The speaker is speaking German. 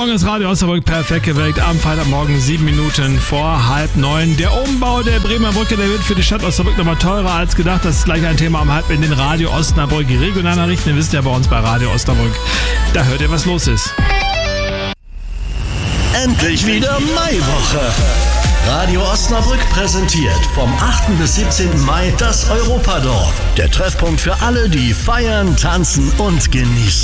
Morgen ist Radio Osnabrück perfekt geweckt. Am Freitagmorgen 7 Minuten vor 8:30. Der Umbau der Bremer Brücke, der wird für die Stadt Osnabrück nochmal teurer als gedacht. Das ist gleich ein Thema am halb in den Radio Osnabrück Regionalnachrichten. Ihr wisst ja bei uns bei Radio Osnabrück. Da hört ihr, was los ist. Endlich wieder Maiwoche. Radio Osnabrück präsentiert vom 8. bis 17. Mai das Europadorf. Der Treffpunkt für alle, die feiern, tanzen und genießen.